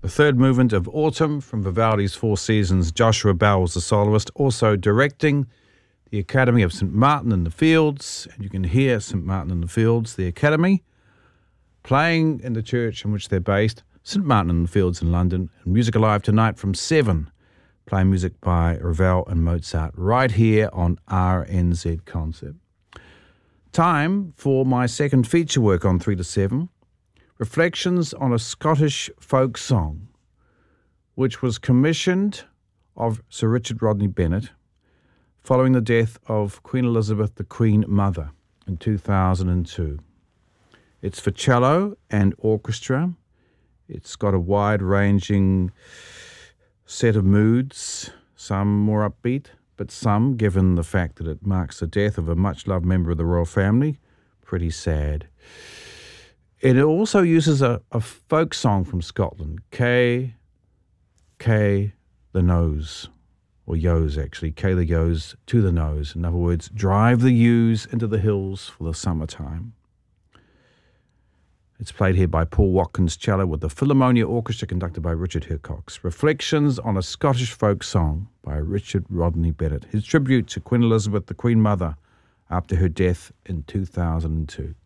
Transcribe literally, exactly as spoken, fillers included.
The third movement of Autumn from Vivaldi's Four Seasons. Joshua Bell was the soloist, also directing the Academy of Saint Martin in the Fields. And you can hear Saint Martin in the Fields, the Academy, playing in the church in which they're based, Saint Martin in the Fields in London. And Music Alive tonight from seven, playing music by Ravel and Mozart right here on R N Z Concert. Time for my second feature work on three to seven. Reflections on a Scottish folk song, which was commissioned of Sir Richard Rodney Bennett following the death of Queen Elizabeth, the Queen Mother, in two thousand two. It's for cello and orchestra. It's got a wide-ranging set of moods, some more upbeat, but some, given the fact that it marks the death of a much-loved member of the royal family, pretty sad. It also uses a, a folk song from Scotland, K, K, the nose, or Yos actually, K the Yos to the nose. In other words, drive the ewes into the hills for the summertime. It's played here by Paul Watkins cello with the Philharmonia Orchestra conducted by Richard Hickox. Reflections on a Scottish folk song by Richard Rodney Bennett. His tribute to Queen Elizabeth, the Queen Mother, after her death in two thousand two.